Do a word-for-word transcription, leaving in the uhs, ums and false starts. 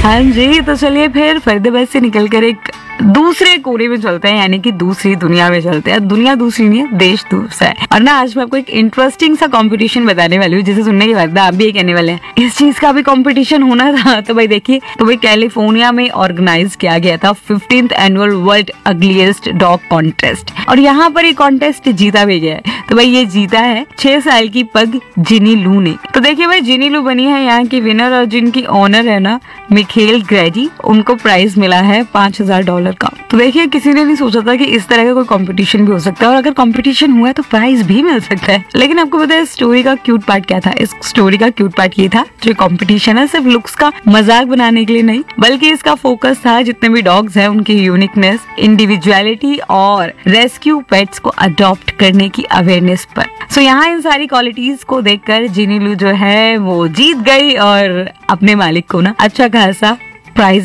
हाँ जी, तो चलिए फिर फरीदाबाद से निकलकर एक दूसरे कोने में चलते हैं, यानी कि दूसरी दुनिया में चलते हैं। दुनिया दूसरी नहीं है, देश दूसरा है। और ना आज मैं आपको एक इंटरेस्टिंग सा कंपटीशन बताने वाली हूँ, जिसे सुनने के बाद ना आप भी ये कहने वाले हैं इस चीज का भी कंपटीशन होना था। तो भाई देखिए, तो भाई कैलिफोर्निया में ऑर्गेनाइज किया गया था fifteenth annual world अग्लीस्ट dog contest, और यहाँ पर ये कॉन्टेस्ट जीता भी गया है। तो भाई ये जीता है छह साल की पग जिनी लू ने। तो देखिए भाई, जिनी लू बनी है यहाँ की विनर, और जिनकी ऑनर है ना मिखेल ग्रेडी, उनको प्राइज मिला है पांच हजार डॉलर का। तो देखिए, किसी ने नहीं सोचा था कि इस तरह का कोई कंपटीशन भी हो सकता है, और अगर कंपटीशन हुआ है तो प्राइज भी मिल सकता है। लेकिन आपको पता है स्टोरी का क्यूट पार्ट क्या था? इस स्टोरी का क्यूट पार्ट ये था, जो कंपटीशन है सिर्फ लुक्स का मजाक बनाने के लिए नहीं, बल्कि इसका फोकस था जितने भी डॉग्स हैं उनकी यूनिकनेस, इंडिविजुअलिटी और रेस्क्यू पेट्स को अडॉप्ट करने की अवेयरनेस पर। सो so, यहाँ इन सारी क्वालिटीज को देखकर जिनी लू जो है वो जीत गई, और अपने मालिक को ना अच्छा खासा प्राइज